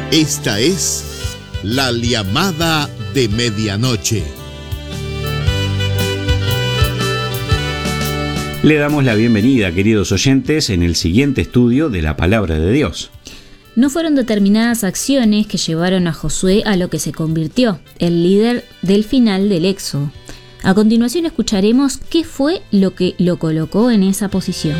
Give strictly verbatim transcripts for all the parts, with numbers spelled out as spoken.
Esta es la llamada de medianoche. Le damos la bienvenida, queridos oyentes, en el siguiente estudio de la Palabra de Dios. No fueron determinadas acciones que llevaron a Josué a lo que se convirtió, el líder del final del Éxodo. A continuación escucharemos qué fue lo que lo colocó en esa posición.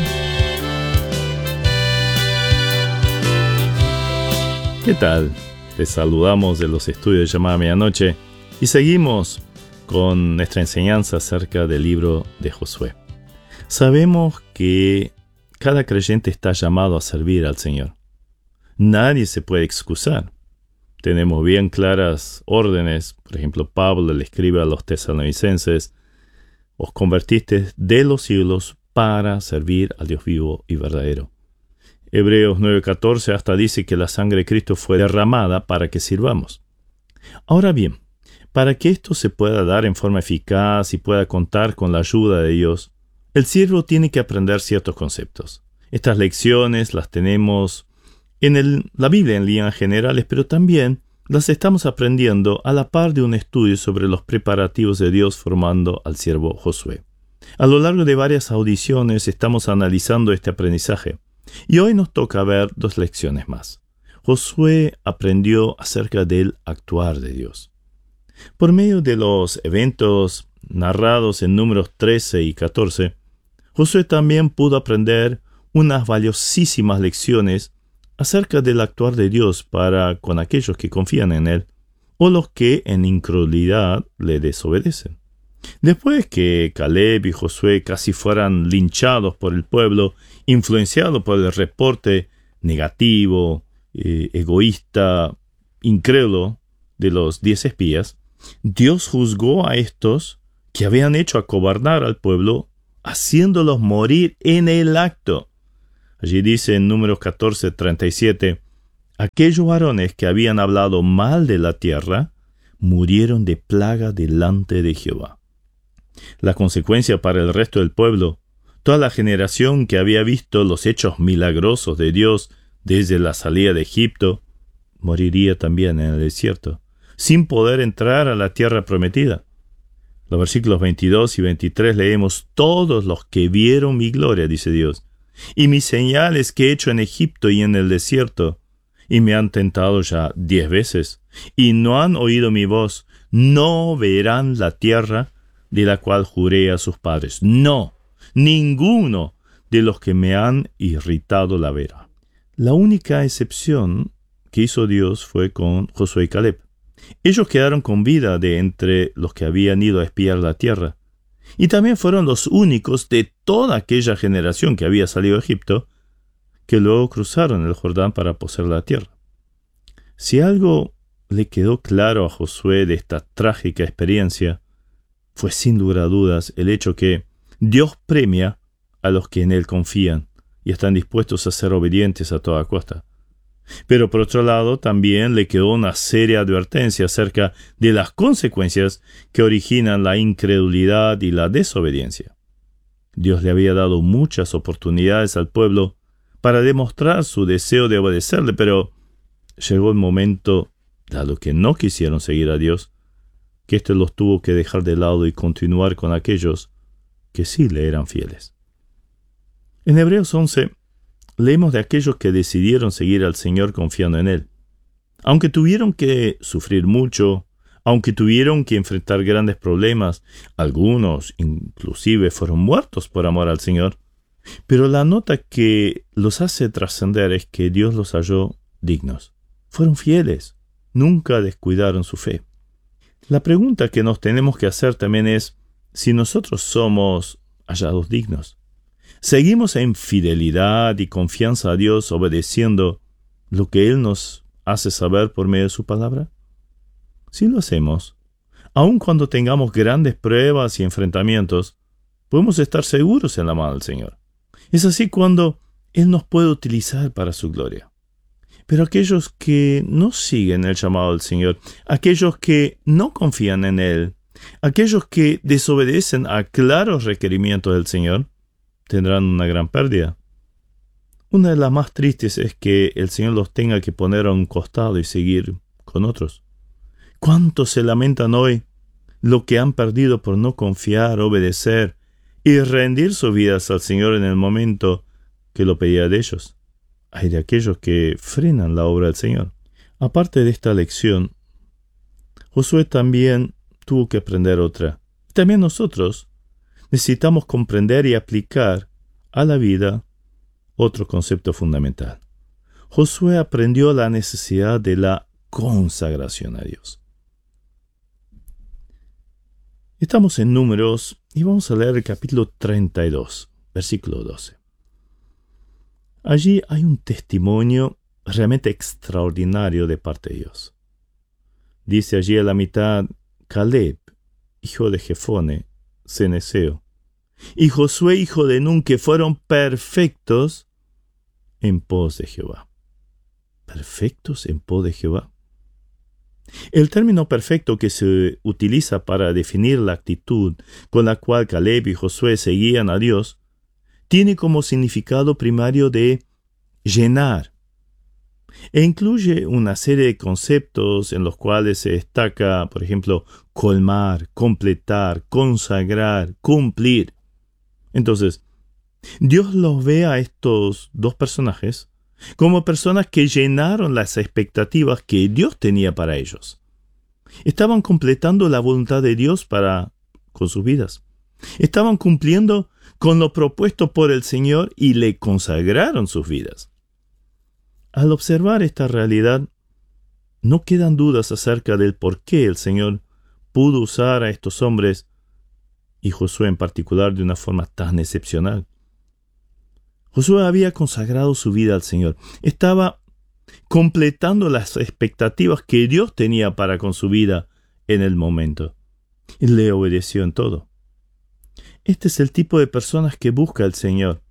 ¿Qué tal? Te saludamos de los estudios de Llamada Medianoche y seguimos con nuestra enseñanza acerca del libro de Josué. Sabemos que cada creyente está llamado a servir al Señor. Nadie se puede excusar. Tenemos bien claras órdenes. Por ejemplo, Pablo le escribe a los tesalonicenses: os convertiste de los siglos para servir al Dios vivo y verdadero. Hebreos nueve catorce hasta dice que la sangre de Cristo fue derramada para que sirvamos. Ahora bien, para que esto se pueda dar en forma eficaz y pueda contar con la ayuda de Dios, el siervo tiene que aprender ciertos conceptos. Estas lecciones las tenemos en el, la Biblia en líneas generales, pero también las estamos aprendiendo a la par de un estudio sobre los preparativos de Dios formando al siervo Josué. A lo largo de varias audiciones estamos analizando este aprendizaje. Y hoy nos toca ver dos lecciones más. Josué aprendió acerca del actuar de Dios. Por medio de los eventos narrados en números trece y catorce, Josué también pudo aprender unas valiosísimas lecciones acerca del actuar de Dios para con aquellos que confían en Él o los que en incredulidad le desobedecen. Después que Caleb y Josué casi fueran linchados por el pueblo, influenciado por el reporte negativo, eh, egoísta, incrédulo de los diez espías, Dios juzgó a estos que habían hecho acobardar al pueblo, haciéndolos morir en el acto. Allí dice en Números catorce treinta y siete, aquellos varones que habían hablado mal de la tierra, murieron de plaga delante de Jehová. La consecuencia para el resto del pueblo, toda la generación que había visto los hechos milagrosos de Dios desde la salida de Egipto, moriría también en el desierto, sin poder entrar a la tierra prometida. Los versículos veintidós y veintitrés leemos: todos los que vieron mi gloria, dice Dios, y mis señales que he hecho en Egipto y en el desierto, y me han tentado ya diez veces, y no han oído mi voz, no verán la tierra de la cual juré a sus padres. No, ninguno de los que me han irritado la verá. La única excepción que hizo Dios fue con Josué y Caleb. Ellos quedaron con vida de entre los que habían ido a espiar la tierra. Y también fueron los únicos de toda aquella generación que había salido de Egipto, que luego cruzaron el Jordán para poseer la tierra. Si algo le quedó claro a Josué de esta trágica experiencia, fue sin lugar a dudas el hecho que Dios premia a los que en Él confían y están dispuestos a ser obedientes a toda costa. Pero por otro lado, también le quedó una seria advertencia acerca de las consecuencias que originan la incredulidad y la desobediencia. Dios le había dado muchas oportunidades al pueblo para demostrar su deseo de obedecerle, pero llegó el momento, dado que no quisieron seguir a Dios, que éste los tuvo que dejar de lado y continuar con aquellos que sí le eran fieles. En Hebreos once leemos de aquellos que decidieron seguir al Señor confiando en Él. Aunque tuvieron que sufrir mucho, aunque tuvieron que enfrentar grandes problemas, algunos inclusive fueron muertos por amor al Señor, pero la nota que los hace trascender es que Dios los halló dignos. Fueron fieles, nunca descuidaron su fe. La pregunta que nos tenemos que hacer también es si nosotros somos hallados dignos. ¿Seguimos en fidelidad y confianza a Dios obedeciendo lo que Él nos hace saber por medio de su palabra? Si lo hacemos, aun cuando tengamos grandes pruebas y enfrentamientos, podemos estar seguros en la mano del Señor. Es así cuando Él nos puede utilizar para su gloria. Pero aquellos que no siguen el llamado del Señor, aquellos que no confían en Él, aquellos que desobedecen a claros requerimientos del Señor, tendrán una gran pérdida. Una de las más tristes es que el Señor los tenga que poner a un costado y seguir con otros. ¿Cuántos se lamentan hoy lo que han perdido por no confiar, obedecer y rendir sus vidas al Señor en el momento que lo pedía de ellos? Hay de aquellos que frenan la obra del Señor. Aparte de esta lección, Josué también tuvo que aprender otra. También nosotros necesitamos comprender y aplicar a la vida otro concepto fundamental. Josué aprendió la necesidad de la consagración a Dios. Estamos en Números y vamos a leer el capítulo treinta y dos, versículo doce. Allí hay un testimonio realmente extraordinario de parte de Dios. Dice allí a la mitad: Caleb, hijo de Jefone, ceneseo, y Josué, hijo de Nun, que fueron perfectos en pos de Jehová. ¿Perfectos en pos de Jehová? El término perfecto que se utiliza para definir la actitud con la cual Caleb y Josué seguían a Dios tiene como significado primario de llenar, e incluye una serie de conceptos en los cuales se destaca, por ejemplo, colmar, completar, consagrar, cumplir. Entonces, Dios los ve a estos dos personajes como personas que llenaron las expectativas que Dios tenía para ellos. Estaban completando la voluntad de Dios para con sus vidas. Estaban cumpliendo con lo propuesto por el Señor y le consagraron sus vidas. Al observar esta realidad, no quedan dudas acerca del por qué el Señor pudo usar a estos hombres, y Josué en particular, de una forma tan excepcional. Josué había consagrado su vida al Señor. Estaba completando las expectativas que Dios tenía para con su vida en el momento. Y le obedeció en todo. Este es el tipo de personas que busca el Señor.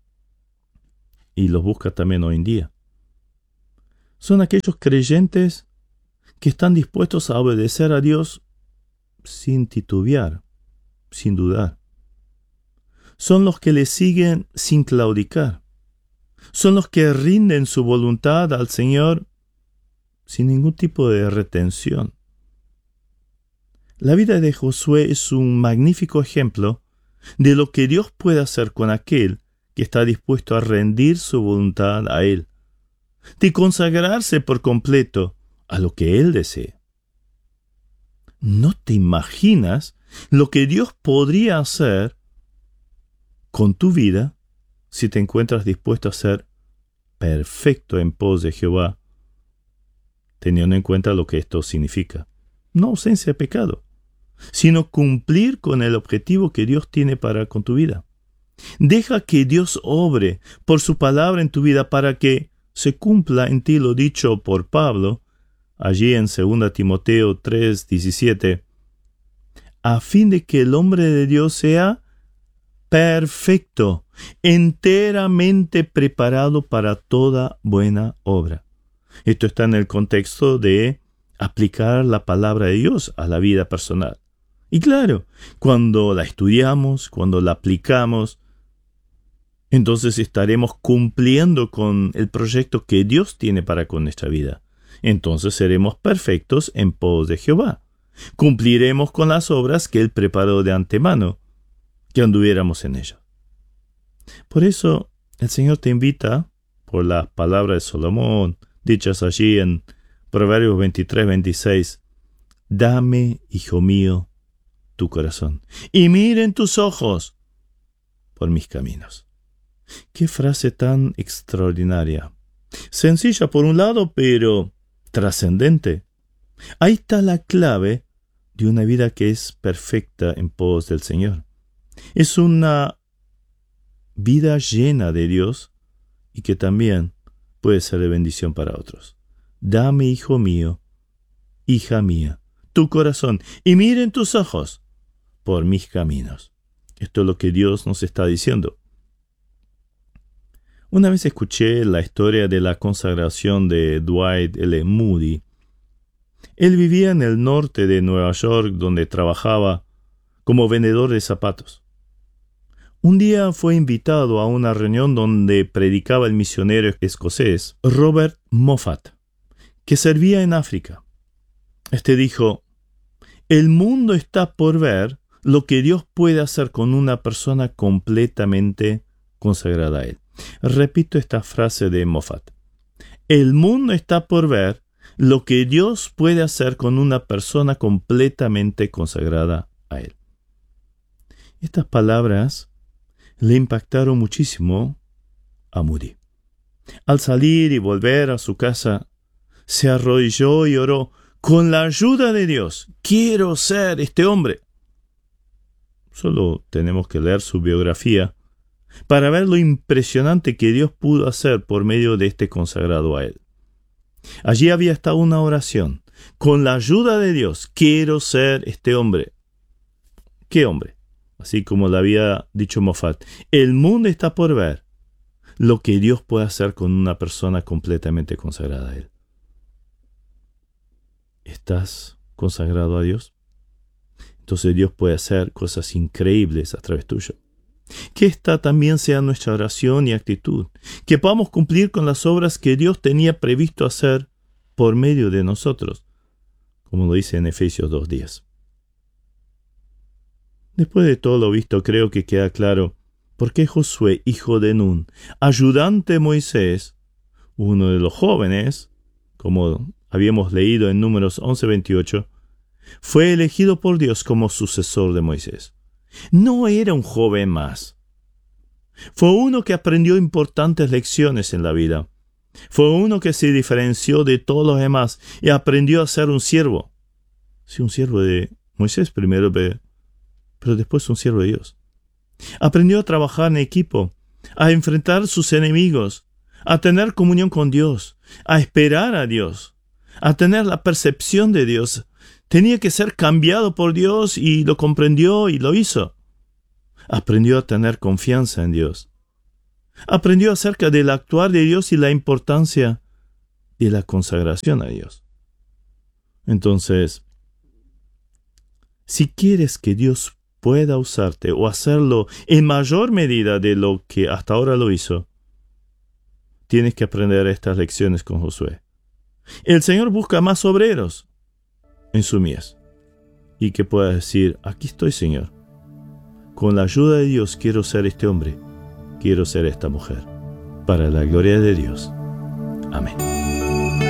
Y los busca también hoy en día. Son aquellos creyentes que están dispuestos a obedecer a Dios sin titubear, sin dudar. Son los que le siguen sin claudicar. Son los que rinden su voluntad al Señor sin ningún tipo de retención. La vida de Josué es un magnífico ejemplo de lo que Dios puede hacer con aquel que está dispuesto a rendir su voluntad a Él, de consagrarse por completo a lo que Él desee. ¿No te imaginas lo que Dios podría hacer con tu vida si te encuentras dispuesto a ser perfecto en pos de Jehová, teniendo en cuenta lo que esto significa? No ausencia de pecado, sino cumplir con el objetivo que Dios tiene para con tu vida. Deja que Dios obre por su palabra en tu vida para que se cumpla en ti lo dicho por Pablo, allí en segunda Timoteo tres diecisiete, a fin de que el hombre de Dios sea perfecto, enteramente preparado para toda buena obra. Esto está en el contexto de aplicar la palabra de Dios a la vida personal. Y claro, cuando la estudiamos, cuando la aplicamos, entonces estaremos cumpliendo con el proyecto que Dios tiene para con nuestra vida. Entonces seremos perfectos en pos de Jehová. Cumpliremos con las obras que Él preparó de antemano, que anduviéramos en ellas. Por eso el Señor te invita, por las palabras de Salomón, dichas allí en Proverbios veintitrés veintiséis, dame, hijo mío, tu corazón, y miren tus ojos por mis caminos. Qué frase tan extraordinaria. Sencilla por un lado, pero trascendente. Ahí está la clave de una vida que es perfecta en pos del Señor. Es una vida llena de Dios y que también puede ser de bendición para otros. Dame, hijo mío, hija mía, tu corazón, y miren tus ojos por mis caminos. Esto es lo que Dios nos está diciendo. Una vez escuché la historia de la consagración de Dwight L. Moody. Él vivía en el norte de Nueva York, donde trabajaba como vendedor de zapatos. Un día fue invitado a una reunión donde predicaba el misionero escocés Robert Moffat, que servía en África. Este dijo: el mundo está por ver lo que Dios puede hacer con una persona completamente consagrada a Él. Repito esta frase de Moffat. El mundo está por ver lo que Dios puede hacer con una persona completamente consagrada a Él. Estas palabras le impactaron muchísimo a Moody. Al salir y volver a su casa, se arrodilló y oró: con la ayuda de Dios, quiero ser este hombre. Solo tenemos que leer su biografía para ver lo impresionante que Dios pudo hacer por medio de este consagrado a Él. Allí había estado una oración: con la ayuda de Dios, quiero ser este hombre. ¿Qué hombre? Así como le había dicho Moffat, el mundo está por ver lo que Dios puede hacer con una persona completamente consagrada a Él. ¿Estás consagrado a Dios? Entonces Dios puede hacer cosas increíbles a través tuyo. Que esta también sea nuestra oración y actitud, que podamos cumplir con las obras que Dios tenía previsto hacer por medio de nosotros, como lo dice en Efesios dos diez. Después de todo lo visto, creo que queda claro por qué Josué, hijo de Nun, ayudante de Moisés, uno de los jóvenes, como habíamos leído en Números once veintiocho, fue elegido por Dios como sucesor de Moisés. No era un joven más. Fue uno que aprendió importantes lecciones en la vida. Fue uno que se diferenció de todos los demás y aprendió a ser un siervo. Sí, un siervo de Moisés primero, pero después un siervo de Dios. Aprendió a trabajar en equipo, a enfrentar sus enemigos, a tener comunión con Dios, a esperar a Dios, a tener la percepción de Dios. Tenía que ser cambiado por Dios y lo comprendió y lo hizo. Aprendió a tener confianza en Dios. Aprendió acerca del actuar de Dios y la importancia de la consagración a Dios. Entonces, si quieres que Dios pueda usarte o hacerlo en mayor medida de lo que hasta ahora lo hizo, tienes que aprender estas lecciones con Josué. El Señor busca más obreros en su mies, y que puedas decir: aquí estoy, Señor. Con la ayuda de Dios quiero ser este hombre, quiero ser esta mujer, para la gloria de Dios. Amén.